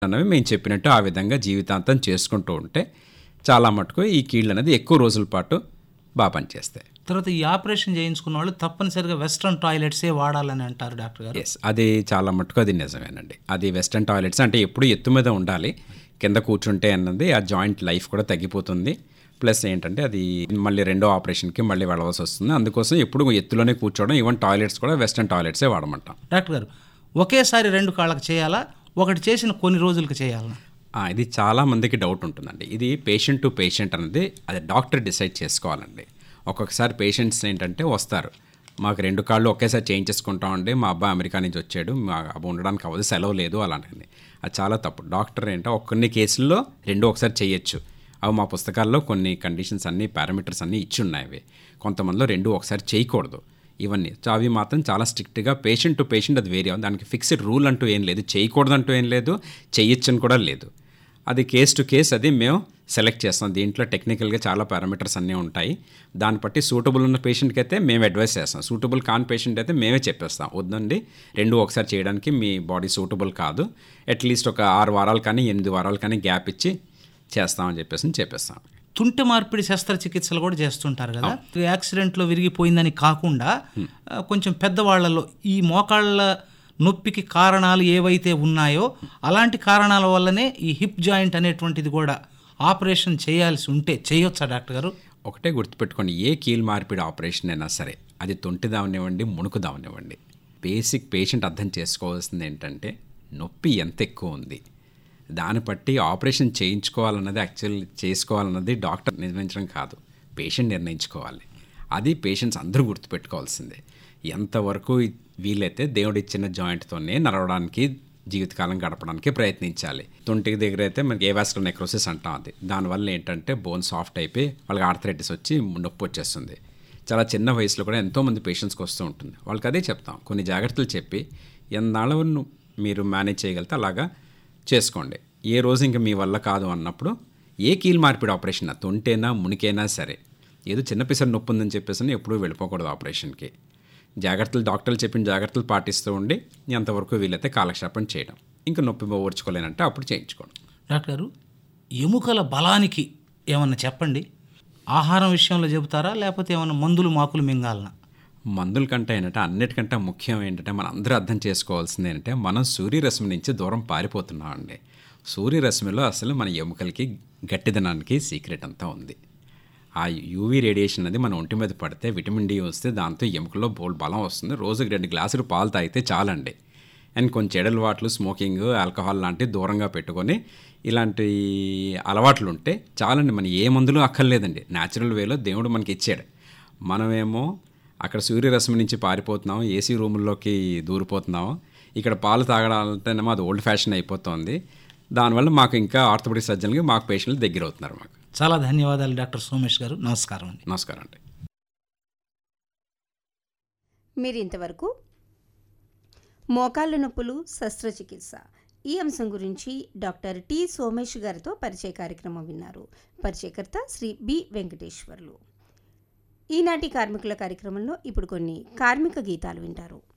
అన్నవి మేము చెప్పినట్టు ఆ విధంగా జీవితాంతం చేసుకుంటూ ఉంటే చాలా మటుకు ఈ కీళ్ళు అనేది ఎక్కువ రోజుల పాటు బాగా పనిచేస్తాయి. తర్వాత ఈ ఆపరేషన్ చేయించుకున్న వాళ్ళు తప్పనిసరిగా వెస్ట్రన్ టాయిలెట్సే వాడాలని అంటారు డాక్టర్ గారు. ఎస్, అది చాలా మటుకు అది నిజమేనండి. అది వెస్టర్న్ టాయిలెట్స్ అంటే ఎప్పుడు ఎత్తు మీద ఉండాలి, కింద కూర్చుంటే అన్నది ఆ జాయింట్ లైఫ్ కూడా తగ్గిపోతుంది. ప్లస్ ఏంటంటే అది మళ్ళీ రెండో ఆపరేషన్కి మళ్ళీ వెళ్ళవలసి వస్తుంది. అందుకోసం ఎప్పుడు ఎత్తులోనే కూర్చోవడం, ఈవెన్ టాయిలెట్స్ కూడా వెస్టర్న్ టాయిలెట్సే వాడమంటాం. డాక్టర్ గారు, ఒకేసారి 2 కాళ్ళకి చేయాలా, ఒకటి చేసిన కొన్ని రోజులకి చేయాలా? ఇది చాలా మందికి డౌట్ ఉంటుందండి. ఇది పేషెంట్ టు పేషెంట్ అనేది అది డాక్టర్ డిసైడ్ చేసుకోవాలండి. ఒక్కొక్కసారి పేషెంట్స్ ఏంటంటే వస్తారు, మాకు 2 కాళ్ళు ఒకేసారి చేయించేసుకుంటామండి, మా అబ్బాయి అమెరికా నుంచి వచ్చాడు, మా అబ్బాయి ఉండడానికి అవ్వదు, సెలవు లేదు అలాంటిది. అది చాలా తప్పు. డాక్టర్ ఏంటో కొన్ని కేసుల్లో 2 ఒకసారి చేయొచ్చు. అవి మా పుస్తకాల్లో కొన్ని కండిషన్స్ అన్నీ పారామీటర్స్ అన్నీ ఇచ్చి ఉన్నాయి. అవి కొంతమందిలో 2 ఒకసారి చేయకూడదు ఇవన్నీ. అవి మాత్రం చాలా స్ట్రిక్ట్గా పేషెంట్ టు పేషెంట్ అది వేరే. దానికి ఫిక్స్డ్ రూల్ అంటూ ఏం లేదు, చేయకూడదు అంటూ ఏం లేదు, చేయొచ్చని కూడా లేదు. అది కేస్ టు కేస్ అది మేము సెలెక్ట్ చేస్తాం. దీంట్లో టెక్నికల్గా చాలా పారామీటర్స్ అన్నీ ఉంటాయి. దాన్ని బట్టి సూటబుల్ ఉన్న పేషెంట్కి అయితే మేము అడ్వైస్ చేస్తాం, సూటబుల్ కాని పేషెంట్ అయితే మేమే చెప్పేస్తాం, వద్దండి 2 ఒకసారి చేయడానికి మీ బాడీ సూటబుల్ కాదు, అట్లీస్ట్ ఒక 6 వారాలు కానీ 8 వారాలు కానీ గ్యాప్ ఇచ్చి చేస్తామని చెప్పేస్తాం. తుంటి మార్పిడి శస్త్రచికిత్సలు కూడా చేస్తుంటారు కదా. యాక్సిడెంట్లో విరిగిపోయిందని కాకుండా కొంచెం పెద్దవాళ్లలో ఈ మోకాళ్ళ నొప్పికి కారణాలు ఏవైతే ఉన్నాయో అలాంటి కారణాల వల్లనే ఈ హిప్ జాయింట్ అనేటువంటిది కూడా ఆపరేషన్ చేయాల్సి ఉంటే చేయొచ్చా డాక్టర్ గారు? ఒకటే గుర్తుపెట్టుకోండి, ఏ కీలు మార్పిడి ఆపరేషన్ అయినా సరే అది తొంటిదావనివ్వండి, ముణుకుదావనివ్వండి, బేసిక్ పేషెంట్ అర్థం చేసుకోవాల్సింది ఏంటంటే నొప్పి ఎంత ఎక్కువ ఉంది, దాన్ని బట్టి ఆపరేషన్ చేయించుకోవాలన్నది చేసుకోవాలన్నది డాక్టర్ నిర్ణయించడం కాదు, పేషెంట్ నిర్ణయించుకోవాలి. అది పేషెంట్స్ అందరూ గుర్తుపెట్టుకోవాల్సిందే. ఎంతవరకు వీలైతే దేవుడిచ్చిన జాయింట్తోనే నడవడానికి, జీవితకాలం గడపడానికి ప్రయత్నించాలి. తొంటికి దగ్గర అయితే మనకి ఏవాస్కులర్ నెక్రోసిస్ అంటాం. అది దానివల్ల ఏంటంటే బోన్ సాఫ్ట్ అయిపోయి వాళ్ళకి ఆర్థరైటిస్ వచ్చి నొప్పి వచ్చేస్తుంది. చాలా చిన్న వయసులో కూడా ఎంతోమంది పేషెంట్స్కి వస్తూ ఉంటుంది. వాళ్ళకి అదే చెప్తాం, కొన్ని జాగ్రత్తలు చెప్పి ఎన్నాళ్ళను మీరు మేనేజ్ చేయగలిగితే అలాగా చేసుకోండి. ఏ రోజు ఇంకా మీ వల్ల కాదు అన్నప్పుడు ఏ కీలు మార్పిడి ఆపరేషన్, తొంటైనా మునికైనా సరే, ఏదో చిన్న పిసర నొప్పి ఉందని చెప్పేసి ఎప్పుడూ వెళ్ళిపోకూడదు ఆపరేషన్కి. జాగ్రత్తలు డాక్టర్లు చెప్పిన జాగ్రత్తలు పాటిస్తూ ఉండి ఎంతవరకు వీలైతే కాలక్షేపం చేయడం, ఇంకా నొప్పి ఓర్చుకోలేనంటే అప్పుడు చేయించుకోండి. డాక్టర్ గారు, ఎముకల బలానికి ఏమన్నా చెప్పండి. ఆహారం విషయంలో చెబుతారా, లేకపోతే ఏమన్నా మందులు మాకులు మింగాలనా? మందుల కంటే ఏంటంటే అన్నిటికంటే ముఖ్యం ఏంటంటే మనం అందరూ అర్థం చేసుకోవాల్సింది ఏంటంటే మనం సూర్యరశ్మి నుంచి దూరం పారిపోతున్నామండి. సూర్యరశ్మిలో అసలు మన ఎముకలకి గట్టిదనానికి సీక్రెట్ అంతా ఉంది. ఆ యూవీ రేడియేషన్ అనేది మన ఒంటి మీద పడితే విటమిన్ డి వస్తే దాంతో ఎముకల్లో బలం వస్తుంది. రోజుకి 2 గ్లాసులు పాలు తాగితే చాలండి. అండ్ కొంచెం చెడలవాట్లు, స్మోకింగ్, ఆల్కహాల్ లాంటివి దూరంగా పెట్టుకొని ఇలాంటి అలవాట్లు ఉంటే చాలండి. మన ఏ మందులు అక్కర్లేదండి, న్యాచురల్ వేలో దేవుడు మనకి ఇచ్చాడు. మనమేమో అక్కడ సూర్యరశ్మి నుంచి పారిపోతున్నాం, ఏసీ రూముల్లోకి దూరిపోతున్నాం. ఇక్కడ పాలు తాగడాలంటేనేమో అది ఓల్డ్ ఫ్యాషన్ అయిపోతుంది. దానివల్ల మాకు ఇంకా ఆర్థోపెడిక్ సర్జన్కి మాకు పేషెంట్లు దగ్గర అవుతున్నారు. మాకు చాలా ధన్యవాదాలు డాక్టర్ సోమేష్ గారు. నమస్కారం అండి. నమస్కారం అండి. మీరు ఇంతవరకు మోకాళ్ళ నొప్పులు శస్త్రచికిత్స ఈ అంశం గురించి డాక్టర్ టి సోమేష్ గారితో పరిచయ కార్యక్రమం విన్నారు. పరిచయకర్త శ్రీ బి వెంకటేశ్వర్లు. ఈనాటి కార్మికుల కార్యక్రమంలో ఇప్పుడు కొన్ని కార్మిక గీతాలు వింటారు.